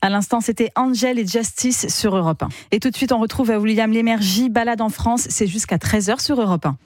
À l'instant, c'était Angel et Justice sur Europe 1. Et tout de suite, on retrouve William Lémergie, Balade en France. C'est jusqu'à 13h sur Europe 1.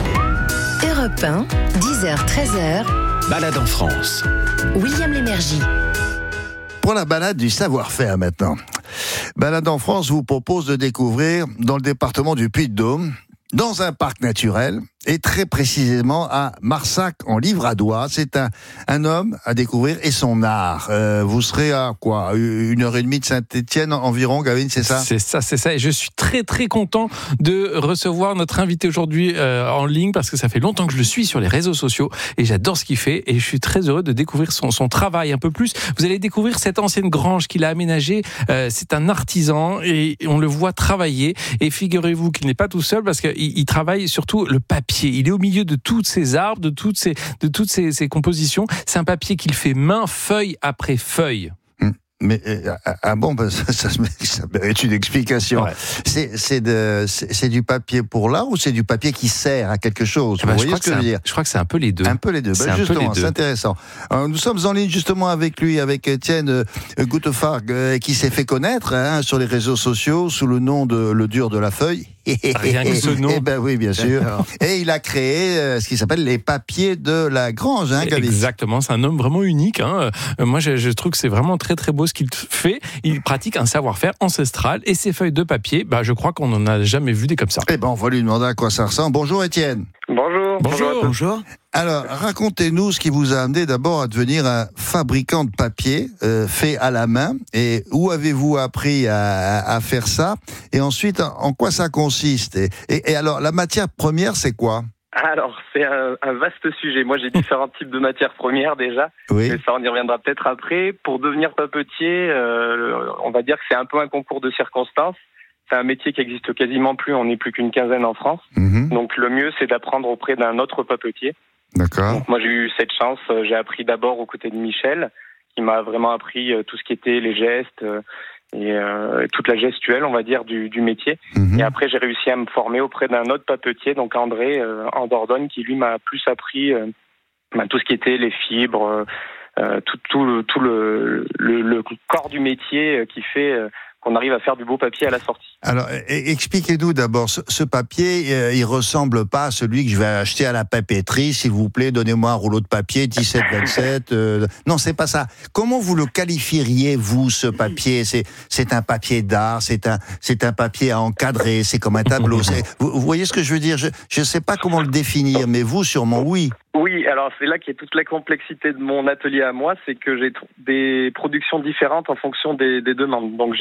Europe 1, 10h-13h. Balade en France. William Lémergie. Pour la balade du savoir-faire maintenant. Balade en France vous propose de découvrir dans le département du Puy-de-Dôme, dans un parc naturel, et très précisément à Marsac en Livradois. C'est un homme à découvrir et son art. Vous serez à quoi, 1h30 de Saint-Étienne environ, Gavin, c'est ça ? C'est ça. Et je suis très très content de recevoir notre invité aujourd'hui en ligne parce que ça fait longtemps que je le suis sur les réseaux sociaux et j'adore ce qu'il fait et je suis très heureux de découvrir son travail un peu plus. Vous allez découvrir cette ancienne grange qu'il a aménagée. C'est un artisan et on le voit travailler. Et figurez-vous qu'il n'est pas tout seul parce qu'il travaille surtout le papier. Il est au milieu de toutes ces arbres, de toutes ces compositions. C'est un papier qu'il fait main, feuille après feuille. Mais bon, ça mérite une explication. Ouais. C'est du papier pour l'art ou c'est du papier qui sert à quelque chose? Vous voyez ce que je veux dire? Je crois que c'est un peu les deux. Un peu les deux. Justement, c'est intéressant. Nous sommes en ligne justement avec lui, avec Étienne Goutefargue, qui s'est fait connaître sur les réseaux sociaux sous le nom de Le Dur de la Feuille. Rien que ce nom. Eh ben oui, bien sûr. Et il a créé ce qui s'appelle les papiers de la grange, Gavis. Exactement, c'est un homme vraiment unique. Moi, je trouve que c'est vraiment très très beau ce qu'il fait. Il pratique un savoir-faire ancestral et ses feuilles de papier, je crois qu'on n'en a jamais vu des comme ça. Eh ben, on va lui demander à quoi ça ressemble. Bonjour Étienne. Bonjour. Alors, racontez-nous ce qui vous a amené d'abord à devenir un fabricant de papier fait à la main. Et où avez-vous appris à faire ça? Et ensuite, en quoi ça consiste? Et alors, la matière première, c'est quoi? Alors, c'est un vaste sujet. Moi, j'ai différents types de matières premières déjà. Oui. Mais ça, on y reviendra peut-être après. Pour devenir papetier, on va dire que c'est un peu un concours de circonstances. C'est un métier qui existe quasiment plus. On n'est plus qu'une quinzaine en France. Mmh. Donc, le mieux, c'est d'apprendre auprès d'un autre papetier. D'accord. Donc, moi, j'ai eu cette chance. J'ai appris d'abord aux côtés de Michel, qui m'a vraiment appris tout ce qui était les gestes et toute la gestuelle, on va dire, du métier. Mmh. Et après, j'ai réussi à me former auprès d'un autre papetier, donc André, en Dordogne, qui lui m'a plus appris tout ce qui était les fibres, tout le corps du métier qui fait qu'on arrive à faire du beau papier à la sortie. Alors, expliquez-nous d'abord, ce papier, il ressemble pas à celui que je vais acheter à la papeterie. S'il vous plaît, donnez-moi un rouleau de papier 17-27. Non, c'est pas ça. Comment vous le qualifieriez, vous, ce papier? C'est un papier d'art, c'est un papier à encadrer, c'est comme un tableau. Vous voyez ce que je veux dire? Je sais pas comment le définir, mais vous, sûrement, oui. Oui, alors c'est là qu'est toute la complexité de mon atelier à moi, c'est que j'ai des productions différentes en fonction des demandes. Donc